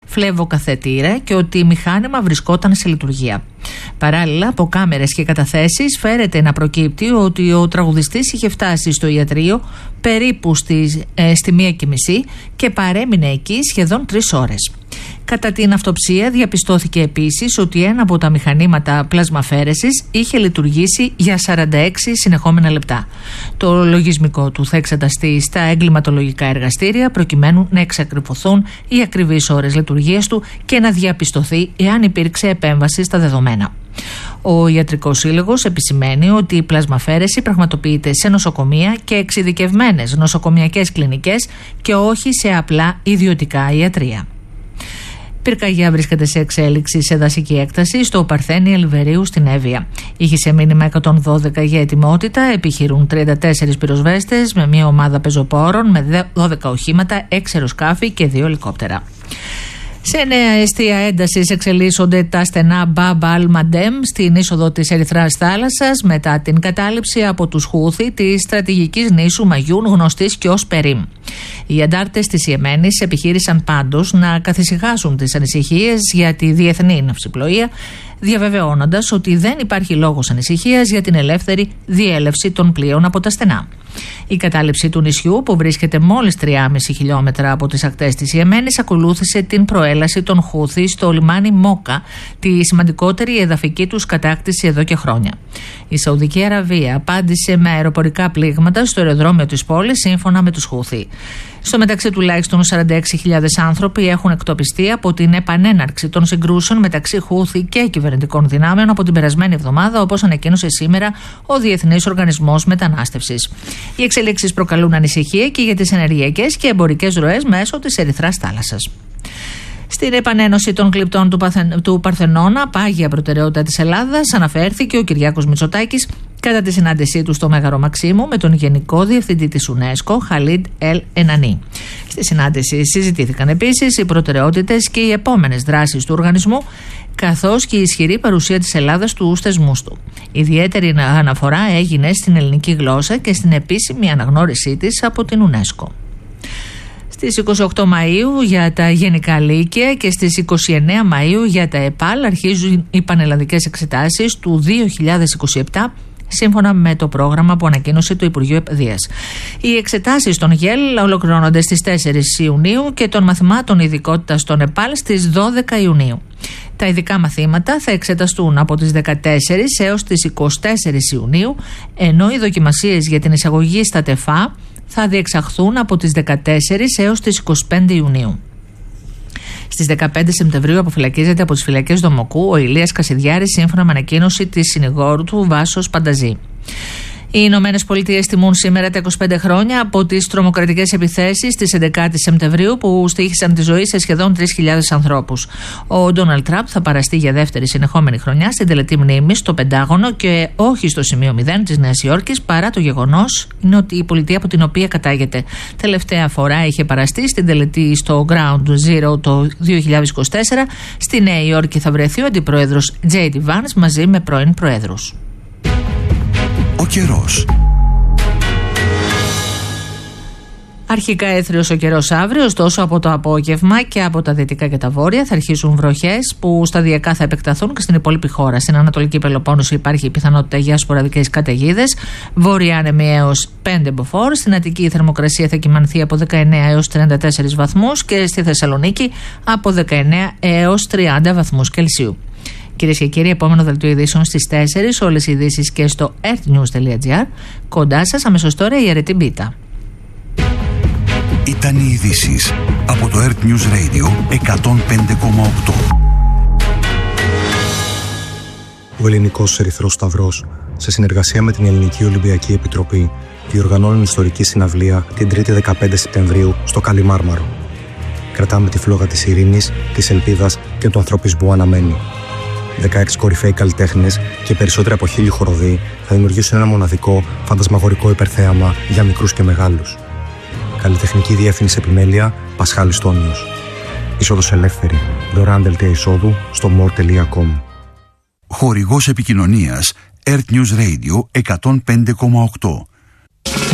φλεβοκαθετήρα και ότι μηχάνημα βρισκόταν σε λειτουργία. Παράλληλα, από κάμερες και καταθέσεις φέρεται να προκύπτει ότι ο τραγουδιστής είχε φτάσει στο ιατρείο περίπου στη 1:30 και παρέμεινε εκεί σχεδόν 3 ώρες. Κατά την αυτοψία διαπιστώθηκε επίσης ότι ένα από τα μηχανήματα πλασμαφέρεσης είχε λειτουργήσει για 46 συνεχόμενα λεπτά. Το λογισμικό του θα εξεταστεί στα εγκληματολογικά εργαστήρια προκειμένου να εξακριβωθούν οι ακριβείς ώρες λειτουργίας του και να διαπιστωθεί εάν υπήρξε επέμβαση στα δεδομένα. Ο Ιατρικός Σύλλογος επισημαίνει ότι η πλασμαφέρεση πραγματοποιείται σε νοσοκομεία και εξειδικευμένες νοσοκομιακές κλινικές και όχι σε απλά ιδιωτικά ιατρεία. Πυρκαγιά βρίσκεται σε εξέλιξη σε δασική έκταση στο Παρθένη Ελβερίου στην Εύβοια. Είχε σε μήνυμα 112 για ετοιμότητα, επιχειρούν 34 πυροσβέστες με μια ομάδα πεζοπόρων με 12 οχήματα, 6 αεροσκάφη και 2 ελικόπτερα. Σε νέα αιστεία έντασης εξελίσσονται τα στενά Μπαμπ Αλ-Μαντέμ στην είσοδο της Ερυθράς Θάλασσας μετά την κατάληψη από τους Χούθη της στρατηγικής νήσου Μαγιούν γνωστής και ως Περίμ. Οι αντάρτες της Ιεμένης επιχείρησαν πάντως να καθησυχάσουν τις ανησυχίες για τη διεθνή ναυσιπλοεία, διαβεβαιώνοντας ότι δεν υπάρχει λόγος ανησυχίας για την ελεύθερη διέλευση των πλοίων από τα στενά. Η κατάληψη του νησιού, που βρίσκεται μόλις 3,5 χιλιόμετρα από τις ακτές της Ιεμένης, ακολούθησε την προέλαση των Χούθη στο λιμάνι Μόκα, τη σημαντικότερη εδαφική τους κατάκτηση εδώ και χρόνια. Η Σαουδική Αραβία απάντησε με αεροπορικά πλήγματα στο αεροδρόμιο της πόλης, σύμφωνα με τους Χούθη. Στο μεταξύ, τουλάχιστον 46.000 άνθρωποι έχουν εκτοπιστεί από την επανέναρξη των συγκρούσεων μεταξύ Χούθη και κυβερνητικών δυνάμεων από την περασμένη εβδομάδα, όπως ανακοίνωσε σήμερα ο Διεθνής Οργανισμός Μετανάστευσης. Οι εξελίξεις προκαλούν ανησυχία και για τις ενεργειακές και εμπορικές ροές μέσω της Ερυθράς Θάλασσας. Στην επανένωση των κλειπτών του Παρθενώνα, πάγια προτεραιότητα της Ελλάδας, αναφέρθηκε ο Κυριάκος Μητσοτάκης κατά τη συνάντησή του στο Μέγαρο Μαξίμου με τον Γενικό Διευθυντή της UNESCO, Χαλίντ Ελ Ενανί. Στη συνάντηση συζητήθηκαν επίσης οι προτεραιότητες και οι επόμενες δράσεις του οργανισμού, καθώς και η ισχυρή παρουσία της Ελλάδας στους θεσμούς του. Ιδιαίτερη αναφορά έγινε στην ελληνική γλώσσα και στην επίσημη αναγνώρισή της από την UNESCO. Στις 28 Μαΐου για τα Γενικά Λύκεια και στις 29 Μαΐου για τα ΕΠΑΛ αρχίζουν οι πανελλαδικές εξετάσεις του 2027, σύμφωνα με το πρόγραμμα που ανακοίνωσε το Υπουργείο Παιδείας. Οι εξετάσεις των ΓΕΛ ολοκληρώνονται στις 4 Ιουνίου και των μαθημάτων ειδικότητας των ΕΠΑΛ στις 12 Ιουνίου. Τα ειδικά μαθήματα θα εξεταστούν από τις 14 έως τις 24 Ιουνίου, ενώ οι δοκιμασίες για την εισαγωγή στα ΤΕΦΑ θα διεξαχθούν από τις 14 έως τις 25 Ιουνίου. Στις 15 Σεπτεμβρίου αποφυλακίζεται από τις φυλακές Δομοκού ο Ηλίας Κασιδιάρης, σύμφωνα με ανακοίνωση της συνηγόρου του Βάσος Πανταζή. Οι Ηνωμένες Πολιτείες τιμούν σήμερα τα 25 χρόνια από τις τρομοκρατικές επιθέσεις της 11 Σεπτεμβρίου που στοίχησαν τη ζωή σε σχεδόν 3.000 ανθρώπους. Ο Ντόναλντ Τραμπ θα παραστεί για δεύτερη συνεχόμενη χρονιά στην τελετή μνήμης στο Πεντάγωνο και όχι στο σημείο 0 της Νέας Υόρκης, παρά το γεγονός είναι ότι η πολιτεία από την οποία κατάγεται. Τελευταία φορά είχε παραστεί στην τελετή στο Ground Zero το 2024. Στη Νέα Υόρκη θα βρεθεί ο αντιπρόεδρος J.D. Vance μαζί με πρώην προέδρους. Ο καιρός. Αρχικά έθριος ο καιρός αύριο, ωστόσο από το απόγευμα και από τα δυτικά και τα βόρεια θα αρχίσουν βροχές που σταδιακά θα επεκταθούν και στην υπόλοιπη χώρα. Στην Ανατολική Πελοπόννησο υπάρχει η πιθανότητα για σποραδικές καταιγίδες, βόρεια άνεμοι έως 5 μποφόρ. Στην Αττική η θερμοκρασία θα κυμανθεί από 19 έως 34 βαθμούς και στη Θεσσαλονίκη από 19 έως 30 βαθμούς Κελσίου. Κυρίες και κύριοι, επόμενο δελτίο ειδήσεων στις 4, όλες οι ειδήσεις και στο earthnews.gr. Κοντά σας αμέσως τώρα η Αρετή Μπίτα. Ήταν οι ειδήσεις από το Earth News Radio 105,8. Ο Ελληνικός Ερυθρός Σταυρός, σε συνεργασία με την Ελληνική Ολυμπιακή Επιτροπή, διοργανώνουν ιστορική συναυλία την 3η 15 Σεπτεμβρίου στο Καλιμάρμαρο. Κρατάμε τη φλόγα της ειρήνης, της ελπίδας και του ανθρωπισμού αναμένη. 16 κορυφαίοι καλλιτέχνες και περισσότεροι από 1.000 χοροδοί θα δημιουργήσουν ένα μοναδικό, φαντασμαγορικό υπερθέαμα για μικρούς και μεγάλους. Καλλιτεχνική διεύθυνση επιμέλεια Πασχάλης Τόνιος. Είσοδος ελεύθερη. Δωρεάν δελτία εισόδου στο more.com. Χορηγός επικοινωνίας Earth News Radio 105,8.